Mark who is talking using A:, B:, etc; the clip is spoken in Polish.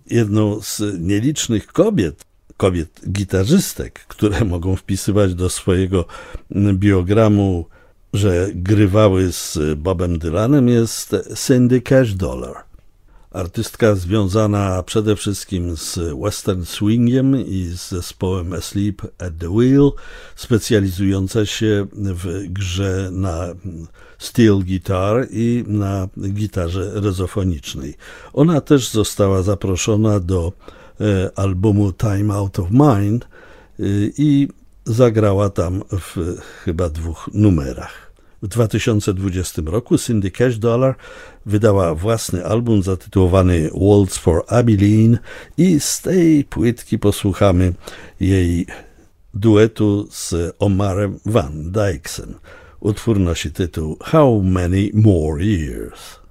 A: jedną z nielicznych kobiet gitarzystek, które mogą wpisywać do swojego biogramu, że grywały z Bobem Dylanem, jest Cindy Cash Dollar. Artystka związana przede wszystkim z western swingiem i z zespołem Asleep at the Wheel, specjalizująca się w grze na steel guitar i na gitarze rezofonicznej. Ona też została zaproszona do albumu Time Out of Mind i zagrała tam w chyba 2 numerach. W 2020 roku Cindy Cash Dollar wydała własny album zatytułowany Waltz for Abilene i z tej płytki posłuchamy jej duetu z Omarem Van Dyksem. Utwór nosi tytuł How Many More Years?